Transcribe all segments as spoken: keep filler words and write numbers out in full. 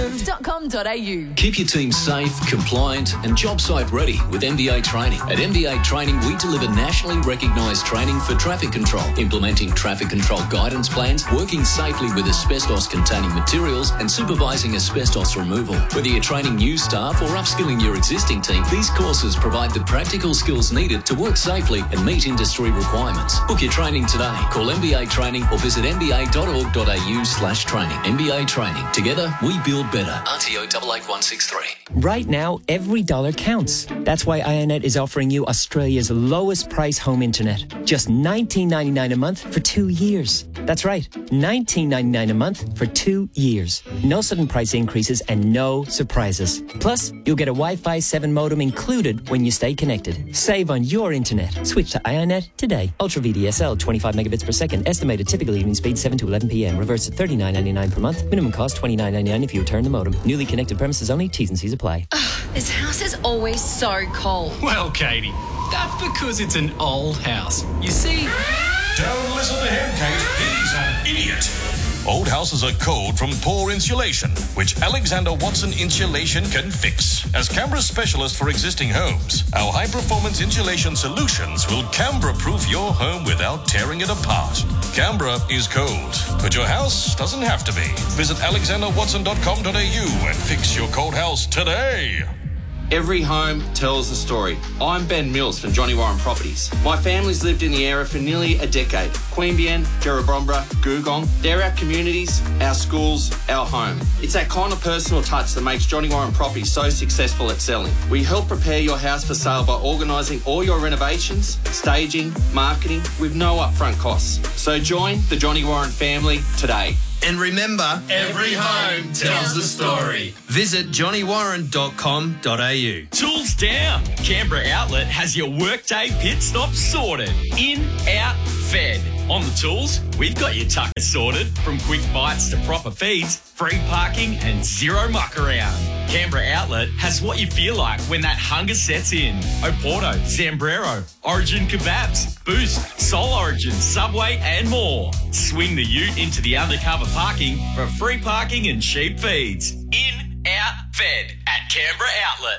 live dot com dot a u. Keep your team safe, compliant and job site ready with M B A Training. At M B A Training, we deliver nationally recognised training for traffic control, implementing traffic control guidance plans, working safely with asbestos-containing materials and supervising asbestos removal. Whether you're training new staff or upskilling your existing team, these courses provide the practical skills needed to work safely and meet industry requirements. Book your training today. Call M B A Training or visit m b a dot org dot a u slash training. M B A Training. Together, we build better. R T O eight eight one six three. Right now, every dollar counts. That's why IONET is offering you Australia's lowest price home internet. Just nineteen ninety-nine a month for two years. That's right, nineteen ninety-nine a month for two years. No sudden price increases and no surprises. Plus, you'll get a Wi-Fi seven modem included when you stay connected. Save on your internet. Switch to IONET today. Ultra V D S L, twenty-five megabits per second. Estimated typical evening speed seven to eleven p m. Reverse at thirty-nine ninety-nine per month. Minimum cost twenty-nine ninety-nine if you return the modem. Newly connected premises only. T's and C's apply. This house is always so cold. Well, Katie, that's because it's an old house. You see... Don't listen to him, Kate. He's an idiot. Old houses are cold from poor insulation, which Alexander Watson Insulation can fix. As Canberra's specialist for existing homes, our high-performance insulation solutions will Canberra-proof your home without tearing it apart. Canberra is cold, but your house doesn't have to be. Visit alexander watson dot com dot a u and fix your cold house today. Every home tells a story. I'm Ben Mills from Johnny Warren Properties. My family's lived in the area for nearly a decade. Queanbeyan, Jerrabomberra, Googong, they're our communities, our schools, our home. It's that kind of personal touch that makes Johnny Warren Properties so successful at selling. We help prepare your house for sale by organising all your renovations, staging, marketing with no upfront costs. So join the Johnny Warren family today. And remember, Every home tells a story. visit johnny warren dot com dot a u. Tools down. Canberra Outlet has your workday pit stop sorted. In, out, fed. On the tools, we've got your tucker sorted. From quick bites to proper feeds, free parking and zero muck around. Canberra Outlet has what you feel like when that hunger sets in. Oporto, Zambrero, Origin Kebabs, Boost, Soul Origin, Subway and more. Swing the ute into the undercover parking for free parking and cheap feeds. In, out, fed at Canberra Outlet.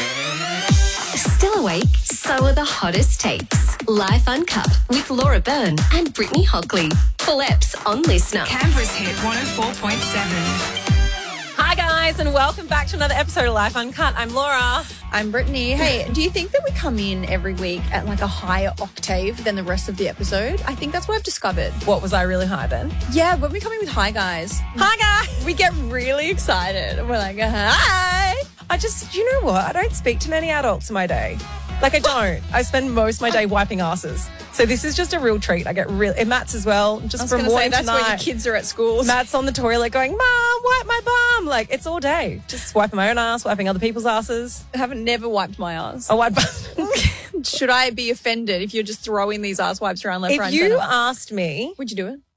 Still awake? So are the hottest takes. Life Uncut with Laura Byrne and Brittany Hockley. Full eps on Listener. Canberra's hit one oh four point seven. Hi guys, and welcome back to another episode of Life Uncut. I'm Laura. I'm Brittany. Hey, do you think that we come in every week at like a higher octave than the rest of the episode? I think that's what I've discovered. What, was I really high then? Yeah, when we come in with hi guys. Hi guys! We get really excited. We're like, hi. I just, you know what? I don't speak to many adults in my day. Like, I don't. I spend most of my day wiping asses. So this is just a real treat. I get real, and Matt's as well. Just I was from gonna morning say, that's to night. where your kids are at school. Matt's on the toilet going, Mom, wipe my bum. Like, it's all day. Just wiping my own ass, wiping other people's asses. I haven't never wiped my ass. I wipe. Should I be offended if you're just throwing these ass wipes around left, If right, you and centre? asked me, would you do it?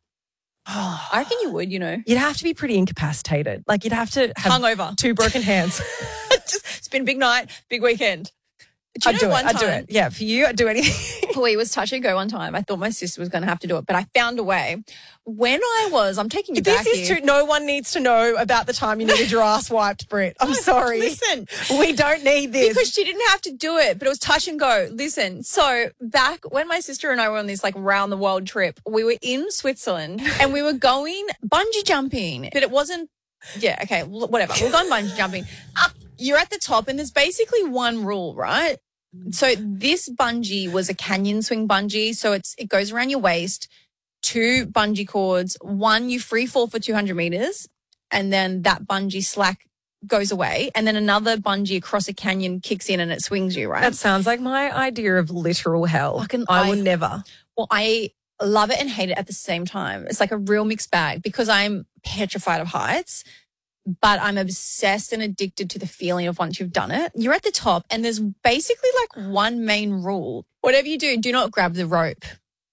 Oh, I think you would, you know. You'd have to be pretty incapacitated. Like, you'd have to have hungover, two broken hands. Just, it's been a big night, big weekend. Do you I'd know do one it. I'd do time- it. Yeah, for you, I'd do anything. We was touch and go one time. I thought my sister was going to have to do it, but I found a way. When I was, I'm taking you This back is here. true. No one needs to know about the time you needed your ass wiped, Britt. I'm sorry. Listen. We don't need this. Because she didn't have to do it, but it was touch and go. Listen, so back when my sister and I were on this like round the world trip, we were in Switzerland and we were going bungee jumping, but it wasn't, yeah, okay, whatever. We're going bungee jumping. You're at the top and there's basically one rule, right? So this bungee was a canyon swing bungee. So it's it goes around your waist, two bungee cords, one you free fall for two hundred meters, and then that bungee slack goes away, and then another bungee across a canyon kicks in and it swings you, right? That sounds like my idea of literal hell. Fucking- I I- will never. Well, I love it and hate it at the same time. It's like a real mixed bag because I'm petrified of heights, but I'm obsessed and addicted to the feeling of once you've done it. You're at the top and there's basically like one main rule. Whatever you do, do not grab the rope.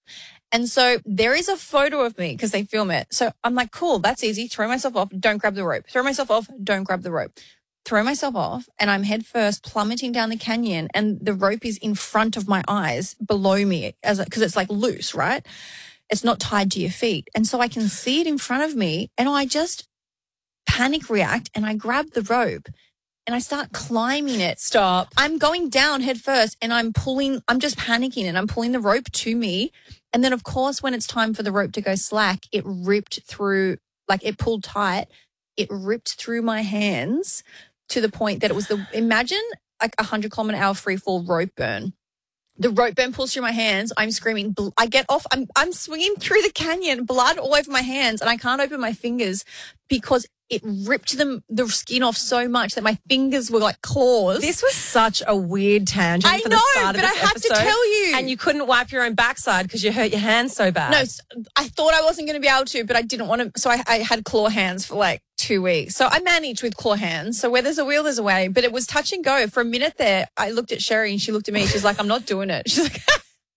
And so there is a photo of me because they film it. So I'm like, cool, that's easy. Throw myself off, don't grab the rope. Throw myself off, don't grab the rope. Throw myself off and I'm head first plummeting down the canyon and the rope is in front of my eyes below me as because it's like loose, right? It's not tied to your feet. And so I can see it in front of me and I just panic react and I grab the rope and I start climbing it. Stop. I'm going down head first and I'm pulling, I'm just panicking and I'm pulling the rope to me. And then, of course, when it's time for the rope to go slack, it ripped through, like it pulled tight. It ripped through my hands to the point that it was the, imagine like a hundred kilometer hour free fall rope burn. The rope burn pulls through my hands. I'm screaming. Bl- I get off. I'm, I'm swinging through the canyon, blood all over my hands, and I can't open my fingers because it ripped them, the skin off so much that my fingers were like claws. This was such a weird tangent I for know, the start but of I this have episode. to tell you. And you couldn't wipe your own backside because you hurt your hands so bad. No, s- I thought I wasn't going to be able to, but I didn't want to. So I, I had claw hands for like two weeks. So I managed with claw hands. So where there's a will, there's a way. But it was touch and go. For a minute there, I looked at Sherry and she looked at me. She's like, I'm not doing it. She's like,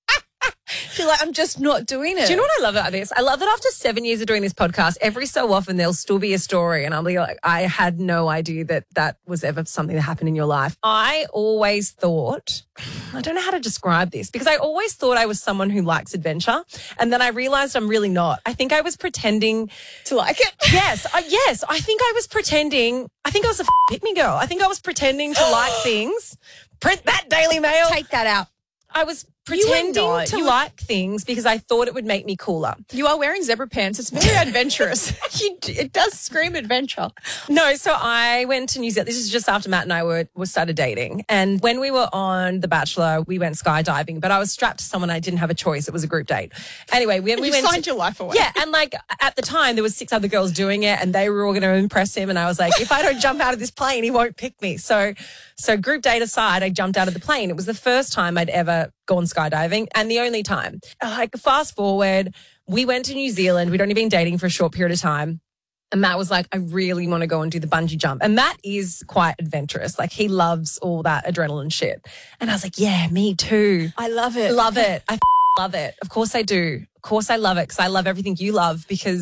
she's like, I'm just not doing it. Do you know what I love about this? I love that after seven years of doing this podcast, every so often there'll still be a story and I'll be like, I had no idea that that was ever something that happened in your life. I always thought, I don't know how to describe this because I always thought I was someone who likes adventure. And then I realized I'm really not. I think I was pretending to like it? Yes. I, yes. I think I was pretending. I think I was a f- pick-me girl. I think I was pretending to like things. Print that, Daily Mail. Take that out. I was You were pretending not. to You were- like things because I thought it would make me cooler. You are wearing zebra pants. It's very adventurous. you, it does scream adventure. No, so I went to New Zealand. This is just after Matt and I were, were started dating. And when we were on The Bachelor, we went skydiving, but I was strapped to someone. I didn't have a choice. It was a group date. Anyway, when we You went signed to, your life away. Yeah, and like at the time, there was six other girls doing it and they were all going to impress him. And I was like, if I don't jump out of this plane, he won't pick me. So, so group date aside, I jumped out of the plane. It was the first time I'd ever gone skydiving and the only time. Like fast forward, we went to New Zealand. We'd only been dating for a short period of time. And Matt was like, I really want to go and do the bungee jump. And Matt is quite adventurous. Like he loves all that adrenaline shit. And I was like, yeah, me too. I love it. Love it. I love it. Of course I do. Of course I love it because I love everything you love because